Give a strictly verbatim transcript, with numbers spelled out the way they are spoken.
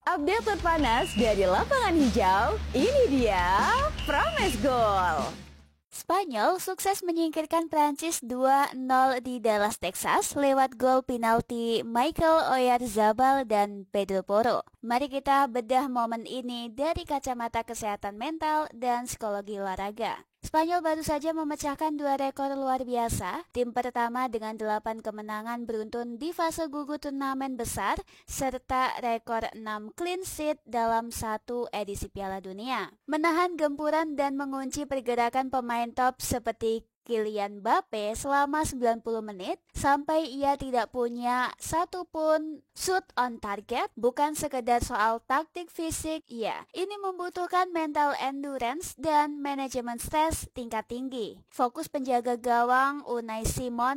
Update terpanas dari lapangan hijau, ini dia Promes Goal. Spanyol sukses menyingkirkan Prancis dua nol di Dallas, Texas lewat gol penalti Michael Oyarzabal dan Pedro Porro. Mari kita bedah momen ini dari kacamata kesehatan mental dan psikologi olahraga. Spanyol baru saja memecahkan dua rekor luar biasa. Tim pertama dengan delapan kemenangan beruntun di fase gugur turnamen besar serta rekor enam clean sheet dalam satu edisi Piala Dunia. Menahan gempuran dan mengunci pergerakan pemain top seperti Kylian Mbappe selama sembilan puluh menit sampai ia tidak punya satu pun shoot on target. Bukan sekedar soal taktik fisik, ya, ini membutuhkan mental endurance dan manajemen stres tingkat tinggi. Fokus penjaga gawang Unai Simon